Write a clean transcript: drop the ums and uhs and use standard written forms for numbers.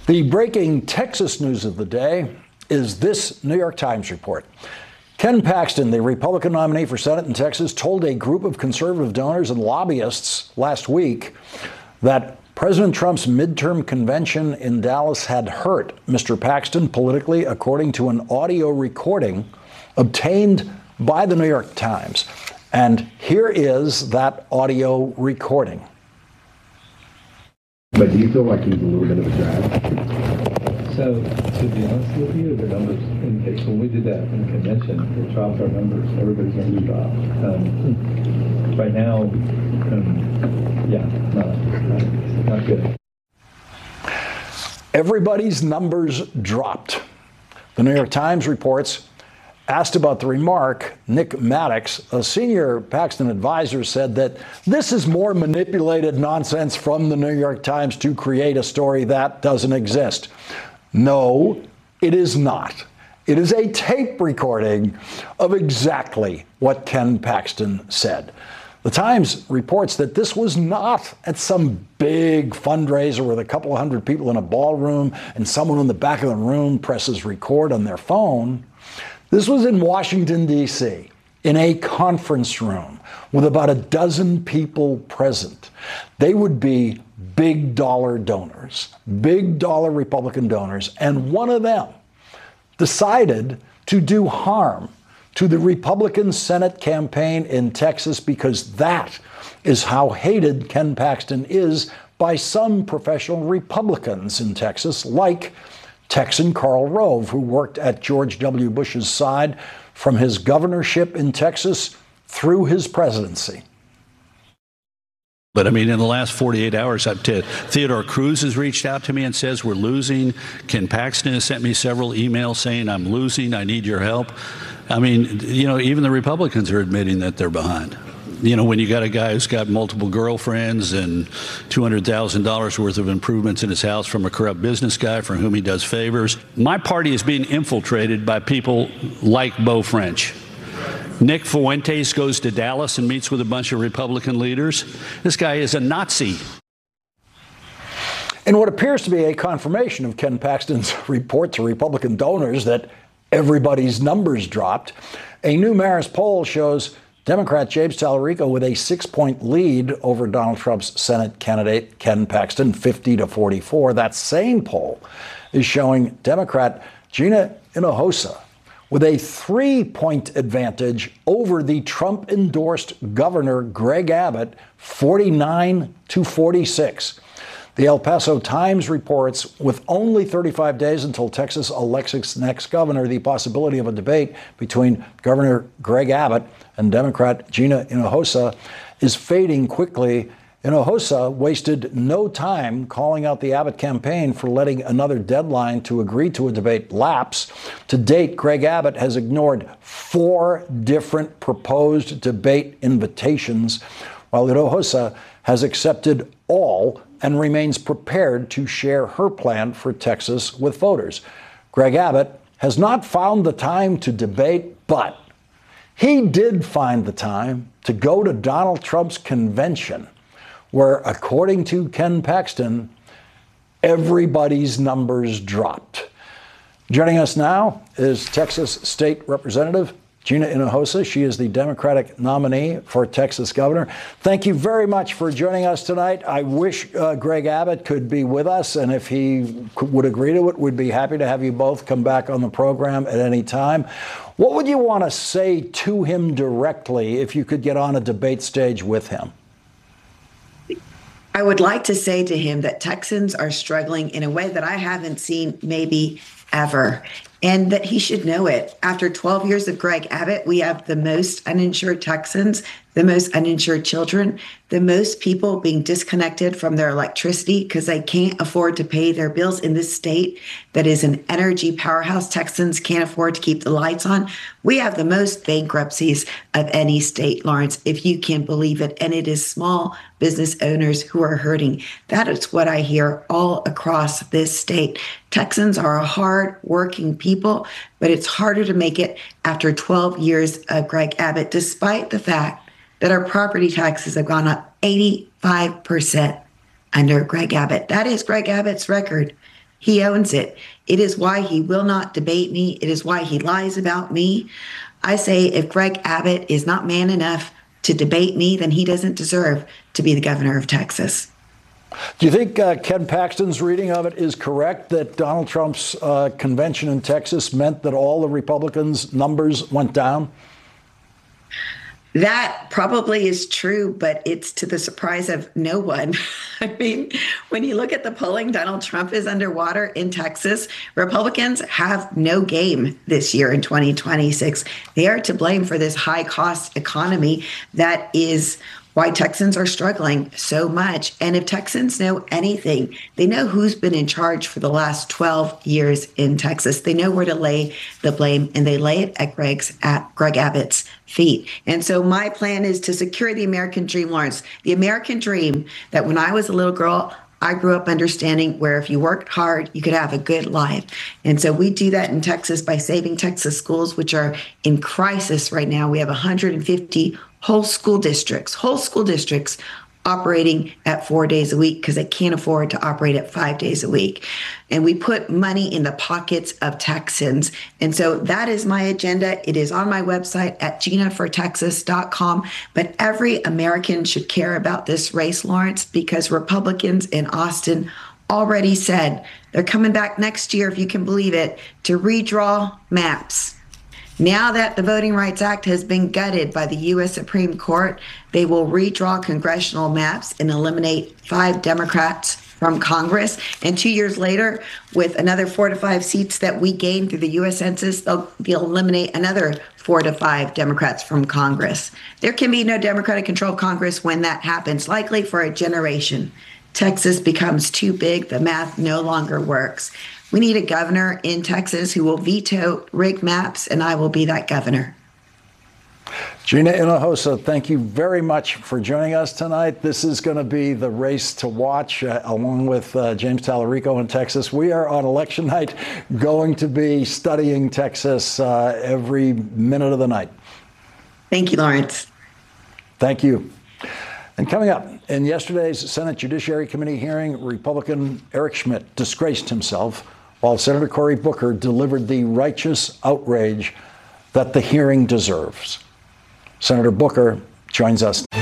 The breaking Texas news of the day is this New York Times report. Ken Paxton, the Republican nominee for Senate in Texas, told a group of conservative donors and lobbyists last week that President Trump's midterm convention in Dallas had hurt Mr. Paxton politically, according to an audio recording obtained by the New York Times. And here is that audio recording. But do you feel like he's a little bit of a drag? So, to be honest with you, the numbers indicate when we did that in the convention, it dropped our numbers. Everybody's numbers dropped. Right now, not good. Everybody's numbers dropped. The New York Times reports, asked about the remark, Nick Maddox, a senior Paxton advisor, said that this is more manipulated nonsense from the New York Times to create a story that doesn't exist. No, it is not. It is a tape recording of exactly what Ken Paxton said. The Times reports that this was not at some big fundraiser with a couple of hundred people in a ballroom and someone in the back of the room presses record on their phone. This was in Washington, D.C., in a conference room with about a dozen people present. They would be big dollar donors, big dollar Republican donors, and one of them decided to do harm to the Republican Senate campaign in Texas because that is how hated Ken Paxton is by some professional Republicans in Texas, like Texan Karl Rove, who worked at George W. Bush's side from his governorship in Texas through his presidency. But I mean, in the last 48 hours, Theodore Cruz has reached out to me and says we're losing. Ken Paxton has sent me several emails saying I'm losing, I need your help. I mean, even the Republicans are admitting that they're behind. When you got a guy who's got multiple girlfriends and $200,000 worth of improvements in his house from a corrupt business guy for whom he does favors. My party is being infiltrated by people like Beau French. Nick Fuentes goes to Dallas and meets with a bunch of Republican leaders. This guy is a Nazi. In what appears to be a confirmation of Ken Paxton's report to Republican donors that everybody's numbers dropped, a new Marist poll shows Democrat James Talarico with a 6-point lead over Donald Trump's Senate candidate Ken Paxton, 50-44. That same poll is showing Democrat Gina Hinojosa with a 3-point advantage over the Trump-endorsed Governor Greg Abbott, 49-46. The El Paso Times reports, with only 35 days until Texas elects its next governor, the possibility of a debate between Governor Greg Abbott and Democrat Gina Hinojosa is fading quickly. Hinojosa wasted no time calling out the Abbott campaign for letting another deadline to agree to a debate lapse. To date, Greg Abbott has ignored 4 different proposed debate invitations, while Hinojosa has accepted all and remains prepared to share her plan for Texas with voters. Greg Abbott has not found the time to debate, but he did find the time to go to Donald Trump's convention, where, according to Ken Paxton, everybody's numbers dropped. Joining us now is Texas State Representative Gina Hinojosa. She is the Democratic nominee for Texas governor. Thank you very much for joining us tonight. I wish Greg Abbott could be with us, and if he would agree to it, we'd be happy to have you both come back on the program at any time. What would you want to say to him directly if you could get on a debate stage with him? I would like to say to him that Texans are struggling in a way that I haven't seen maybe ever, and that he should know it. After 12 years of Greg Abbott, we have the most uninsured Texans, the most uninsured children, the most people being disconnected from their electricity because they can't afford to pay their bills in this state that is an energy powerhouse. Texans can't afford to keep the lights on. We have the most bankruptcies of any state, Lawrence, if you can believe it. And it is small business owners who are hurting. That is what I hear all across this state. Texans are a hard-working people, but it's harder to make it after 12 years of Greg Abbott, despite the fact that our property taxes have gone up 85% under Greg Abbott. That is Greg Abbott's record. He owns it. It is why he will not debate me. It is why he lies about me. I say if Greg Abbott is not man enough to debate me, then he doesn't deserve to be the governor of Texas. Do you think Ken Paxton's reading of it is correct, that Donald Trump's convention in Texas meant that all the Republicans' numbers went down? That probably is true, but it's to the surprise of no one. I mean, when you look at the polling, Donald Trump is underwater in Texas. Republicans have no game this year in 2026. They are to blame for this high cost economy that is why Texans are struggling so much. And if Texans know anything, they know who's been in charge for the last 12 years in Texas. They know where to lay the blame, and they lay it at Greg Abbott's feet. And so my plan is to secure the American dream, Lawrence, the American dream that when I was a little girl, I grew up understanding where if you worked hard, you could have a good life. And so we do that in Texas by saving Texas schools, which are in crisis right now. We have 150 whole school districts operating at 4 days a week because they can't afford to operate at 5 days a week. And we put money in the pockets of Texans. And so that is my agenda. It is on my website at ginafortexas.com. But every American should care about this race, Lawrence, because Republicans in Austin already said they're coming back next year, if you can believe it, to redraw maps. Now that the Voting Rights Act has been gutted by the U.S. Supreme Court, they will redraw congressional maps and eliminate 5 Democrats from Congress. And 2 years later, with another 4 to 5 seats that we gained through the U.S. Census, they'll eliminate another 4 to 5 Democrats from Congress. There can be no Democratic-controlled Congress when that happens, likely for a generation. Texas becomes too big. The math no longer works. We need a governor in Texas who will veto rigged maps, and I will be that governor. Gina Hinojosa, thank you very much for joining us tonight. This is going to be the race to watch, along with James Tallarico in Texas. We are on election night going to be studying Texas every minute of the night. Thank you, Lawrence. Thank you. And coming up, in yesterday's Senate Judiciary Committee hearing, Republican Eric Schmitt disgraced himself while Senator Cory Booker delivered the righteous outrage that the hearing deserves. Senator Booker joins us.